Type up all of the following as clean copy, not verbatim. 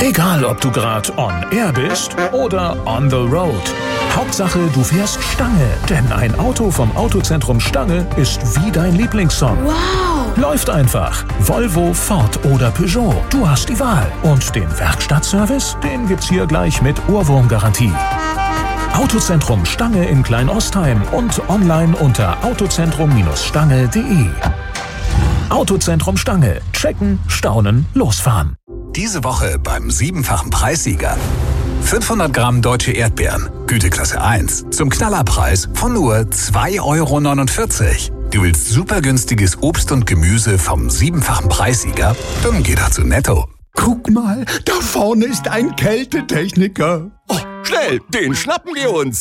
Egal, ob du gerade on air bist oder on the road. Hauptsache, du fährst Stange. Denn ein Auto vom Autozentrum Stange ist wie dein Lieblingssong. Wow! Läuft einfach. Volvo, Ford oder Peugeot. Du hast die Wahl. Und den Werkstattservice, den gibt's hier gleich mit Ohrwurmgarantie. Autozentrum Stange in Kleinostheim und online unter autozentrum-stange.de. Autozentrum Stange. Checken, staunen, losfahren. Diese Woche beim 7-fachen Preissieger. 500 Gramm deutsche Erdbeeren, Güteklasse 1, zum Knallerpreis von nur 2,49 €. Du willst super günstiges Obst und Gemüse vom 7-fachen Preissieger? Dann geh da zu Netto. Guck mal, da vorne ist ein Kältetechniker. Oh, schnell, den schnappen wir uns.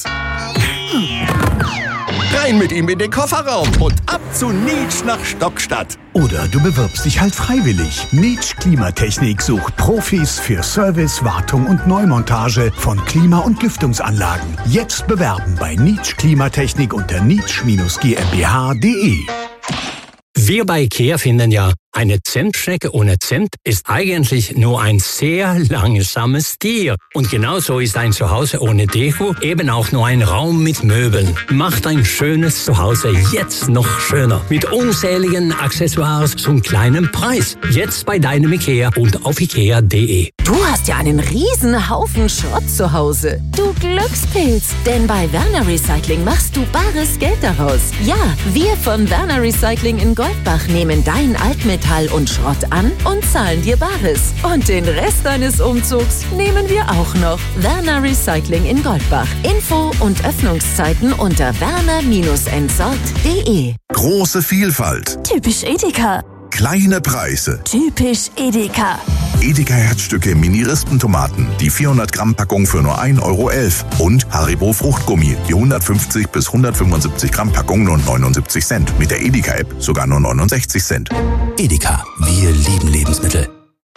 Rein mit ihm in den Kofferraum und ab zu Nietsch nach Stockstadt. Oder du bewirbst dich halt freiwillig. Nietsch Klimatechnik sucht Profis für Service, Wartung und Neumontage von Klima- und Lüftungsanlagen. Jetzt bewerben bei Nietsch Klimatechnik unter nietsch-gmbh.de. Wir bei IKEA finden ja, eine Zentschnecke ohne Zent ist eigentlich nur ein sehr langsames Tier. Und genauso ist ein Zuhause ohne Deko eben auch nur ein Raum mit Möbeln. Macht ein schönes Zuhause jetzt noch schöner. Mit unzähligen Accessoires zum kleinen Preis. Jetzt bei deinem IKEA und auf ikea.de. Du hast ja einen riesen Haufen Schrott zu Hause. Du Glückspilz. Denn bei Werner Recycling machst du bares Geld daraus. Ja, wir von Werner Recycling in Goldbach nehmen dein Altmetall und Schrott an und zahlen dir Bares. Und den Rest deines Umzugs nehmen wir auch noch. Werner Recycling in Goldbach. Info und Öffnungszeiten unter werner-entsorgt.de. Große Vielfalt. Typisch Edeka. Kleine Preise. Typisch Edeka. Edeka Herzstücke Mini-Rispentomaten, die 400 Gramm Packung für nur 1,11 € und Haribo Fruchtgummi, die 150 bis 175 Gramm Packung nur 79 Cent. Mit der Edeka-App sogar nur 69 Cent. Edeka, wir lieben Lebensmittel.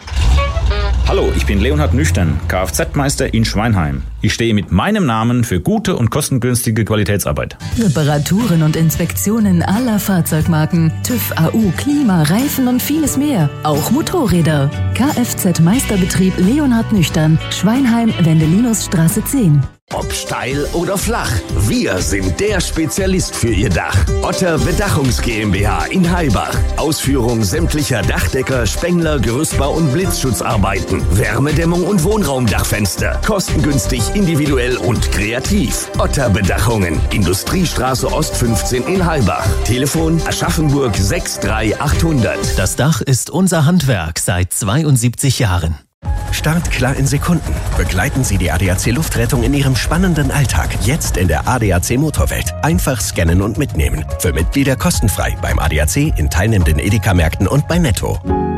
Hallo, ich bin Leonhard Nüchtern, Kfz-Meister in Schweinheim. Ich stehe mit meinem Namen für gute und kostengünstige Qualitätsarbeit. Reparaturen und Inspektionen aller Fahrzeugmarken, TÜV, AU, Klima, Reifen und vieles mehr. Auch Motorräder. Kfz-Meisterbetrieb Leonhard Nüchtern, Schweinheim, Wendelinusstraße 10. Ob steil oder flach, wir sind der Spezialist für Ihr Dach. Otter Bedachungs GmbH in Heibach. Ausführung sämtlicher Dachdecker, Spengler, Gerüstbau und Blitzschutzarbeiten. Wärmedämmung und Wohnraumdachfenster. Kostengünstig, individuell und kreativ. Otter Bedachungen. Industriestraße Ost 15 in Heibach. Telefon Aschaffenburg 63800. Das Dach ist unser Handwerk seit 72 Jahren. Startklar in Sekunden. Begleiten Sie die ADAC Luftrettung in Ihrem spannenden Alltag. Jetzt in der ADAC Motorwelt. Einfach scannen und mitnehmen. Für Mitglieder kostenfrei beim ADAC, in teilnehmenden Edeka-Märkten und bei Netto.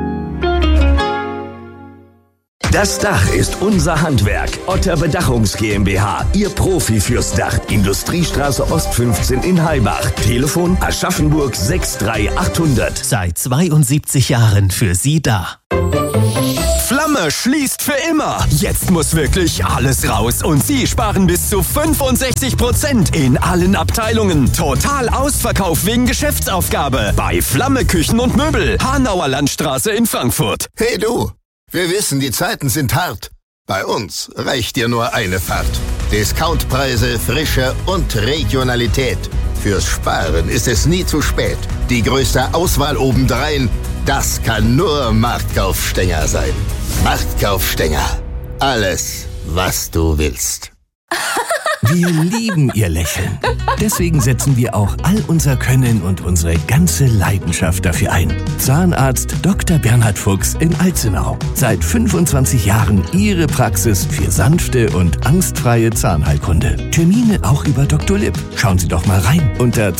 Das Dach ist unser Handwerk. Otter Bedachungs GmbH. Ihr Profi fürs Dach. Industriestraße Ost 15 in Heibach. Telefon Aschaffenburg 63800. Seit 72 Jahren für Sie da. Flamme schließt für immer. Jetzt muss wirklich alles raus und Sie sparen bis zu 65% in allen Abteilungen. Total Ausverkauf wegen Geschäftsaufgabe. Bei Flamme Küchen und Möbel. Hanauer Landstraße in Frankfurt. Hey du, wir wissen, die Zeiten sind hart. Bei uns reicht dir nur eine Fahrt. Discountpreise, Frische und Regionalität. Fürs Sparen ist es nie zu spät. Die größte Auswahl obendrein, das kann nur Marktkauf Stenger sein. Marktkauf Stenger. Alles, was du willst. Wir lieben Ihr Lächeln. Deswegen setzen wir auch all unser Können und unsere ganze Leidenschaft dafür ein. Zahnarzt Dr. Bernhard Fuchs in Alzenau. Seit 25 Jahren Ihre Praxis für sanfte und angstfreie Zahnheilkunde. Termine auch über Dr. Lipp. Schauen Sie doch mal rein unter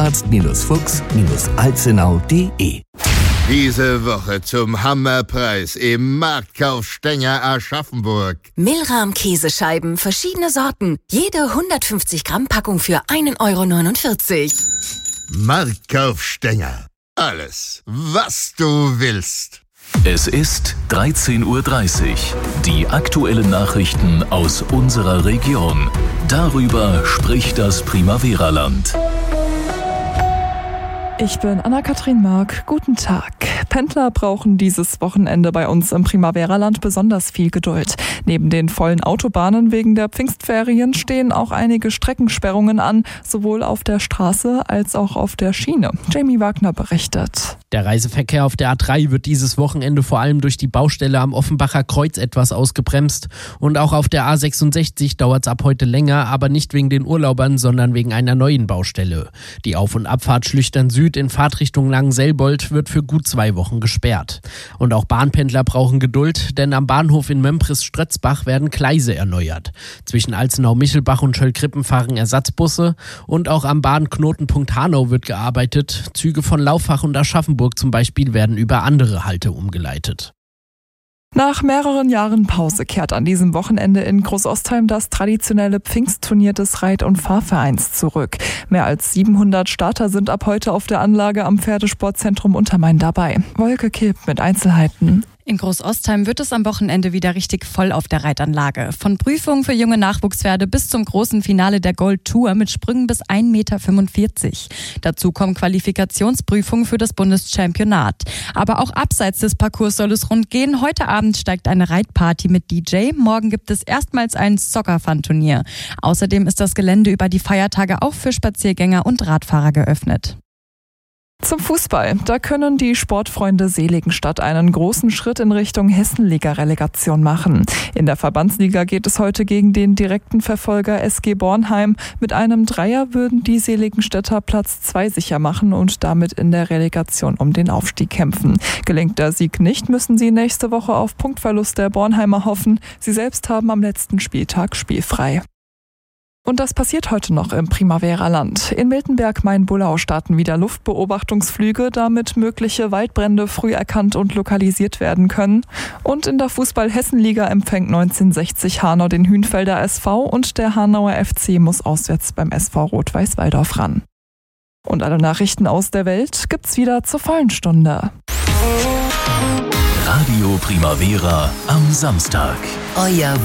zahnarzt-fuchs-alzenau.de. Diese Woche zum Hammerpreis im Marktkauf Stenger Aschaffenburg. Milram Käsescheiben, verschiedene Sorten. Jede 150 Gramm Packung für 1,49 €. Marktkauf Stenger. Alles, was du willst. Es ist 13:30 Uhr. Die aktuellen Nachrichten aus unserer Region. Darüber spricht das Primavera-Land. Ich bin Anna-Kathrin Mark. Guten Tag. Pendler brauchen dieses Wochenende bei uns im Primavera-Land besonders viel Geduld. Neben den vollen Autobahnen wegen der Pfingstferien stehen auch einige Streckensperrungen an, sowohl auf der Straße als auch auf der Schiene. Jamie Wagner berichtet. Der Reiseverkehr auf der A3 wird dieses Wochenende vor allem durch die Baustelle am Offenbacher Kreuz etwas ausgebremst. Und auch auf der A66 dauert es ab heute länger, aber nicht wegen den Urlaubern, sondern wegen einer neuen Baustelle. Die Auf- und Abfahrt Schlüchtern Süd in Fahrtrichtung Langenselbold wird für gut 2 Wochen gesperrt. Und auch Bahnpendler brauchen Geduld, denn am Bahnhof in Mömpris-Strötzbach werden Gleise erneuert. Zwischen Alzenau-Michelbach und Schöllkrippen fahren Ersatzbusse und auch am Bahnknotenpunkt Hanau wird gearbeitet. Züge von Lauffach und Aschaffenburg zum Beispiel werden über andere Halte umgeleitet. Nach mehreren Jahren Pause kehrt an diesem Wochenende in Großostheim das traditionelle Pfingstturnier des Reit- und Fahrvereins zurück. Mehr als 700 Starter sind ab heute auf der Anlage am Pferdesportzentrum Untermain dabei. Wolke Kipp mit Einzelheiten. In Großostheim wird es am Wochenende wieder richtig voll auf der Reitanlage. Von Prüfungen für junge Nachwuchspferde bis zum großen Finale der Gold Tour mit Sprüngen bis 1,45 Meter. Dazu kommen Qualifikationsprüfungen für das Bundeschampionat. Aber auch abseits des Parcours soll es rund gehen. Heute Abend steigt eine Reitparty mit DJ. Morgen gibt es erstmals ein Soccer-Fun-Turnier. Außerdem ist das Gelände über die Feiertage auch für Spaziergänger und Radfahrer geöffnet. Zum Fußball. Da können die Sportfreunde Seligenstadt einen großen Schritt in Richtung Hessenliga-Relegation machen. In der Verbandsliga geht es heute gegen den direkten Verfolger SG Bornheim. Mit einem Dreier würden die Seligenstädter Platz 2 sicher machen und damit in der Relegation um den Aufstieg kämpfen. Gelingt der Sieg nicht, müssen sie nächste Woche auf Punktverlust der Bornheimer hoffen. Sie selbst haben am letzten Spieltag spielfrei. Und das passiert heute noch im Primavera-Land. In Miltenberg-Main-Bullau starten wieder Luftbeobachtungsflüge, damit mögliche Waldbrände früh erkannt und lokalisiert werden können. Und in der Fußball-Hessenliga empfängt 1960 Hanau den Hünfelder SV und der Hanauer FC muss auswärts beim SV Rot-Weiß Walldorf ran. Und alle Nachrichten aus der Welt gibt's wieder zur vollen Stunde. Radio Primavera am Samstag. Euer